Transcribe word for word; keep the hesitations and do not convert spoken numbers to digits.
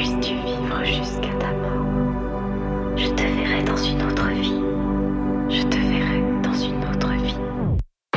puisses-tu vivre jusqu'à ta mort. Je te verrai dans une autre